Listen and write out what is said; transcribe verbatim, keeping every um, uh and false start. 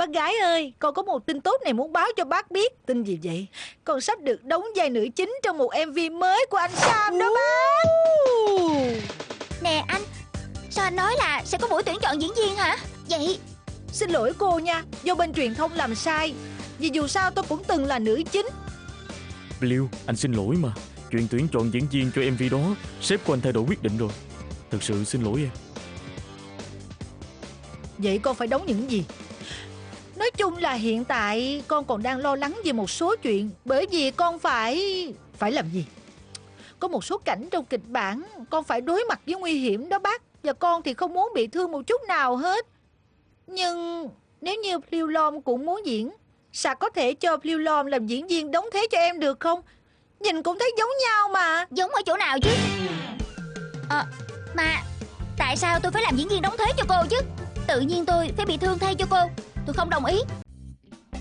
Bác gái ơi, con có một tin tốt này muốn báo cho bác biết. Tin gì vậy? Con sắp được đóng vai nữ chính trong một em vê mới của anh Sam đó bác. Nè anh, sao anh nói là sẽ có buổi tuyển chọn diễn viên hả? Vậy Xin lỗi cô nha, do bên truyền thông làm sai. Vì dù sao tôi cũng từng là nữ chính. Blue, anh xin lỗi mà. Chuyện tuyển chọn diễn viên cho em vê đó, sếp của anh thay đổi quyết định rồi. Thật sự xin lỗi em. Vậy con phải đóng những gì? Nói chung là hiện tại con còn đang lo lắng về một số chuyện. Bởi vì con phải... Phải làm gì? Có một số cảnh trong kịch bản con phải đối mặt với nguy hiểm đó bác. Và con thì không muốn bị thương một chút nào hết. Nhưng nếu như Blue Lom cũng muốn diễn, Sa có thể cho Blue Lom làm diễn viên đóng thế cho em được không? Nhìn cũng thấy giống nhau mà. giống ở chỗ nào chứ? Ờ, mà tại sao tôi phải làm diễn viên đóng thế cho cô chứ? Tự nhiên tôi phải bị thương thay cho cô. Tôi không đồng ý.